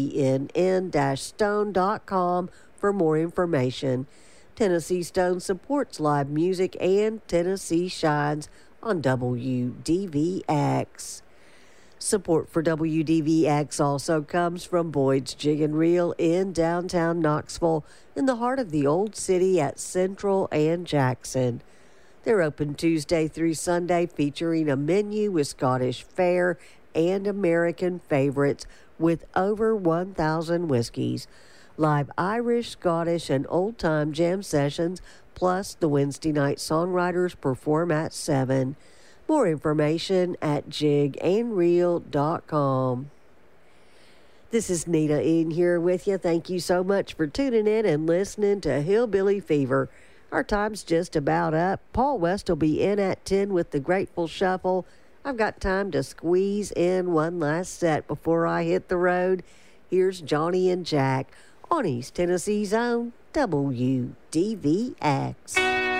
tennessee-stone.com for more information. Tennessee Stone supports live music and Tennessee Shines on WDVX. Support for WDVX also comes from Boyd's Jig and Reel in downtown Knoxville, in the heart of the Old City at Central and Jackson. They're open Tuesday through Sunday, featuring a menu with Scottish fare and American favorites with over 1,000 whiskeys. Live Irish, Scottish, and old-time jam sessions, plus the Wednesday night songwriters perform at 7. More information at jigandreel.com. This is Nita Eden here with you. Thank you so much for tuning in and listening to Hillbilly Fever. Our time's just about up. Paul West will be in at 10 with the Grateful Shuffle. I've got time to squeeze in one last set before I hit the road. Here's Johnny and Jack on East Tennessee's own WDVX.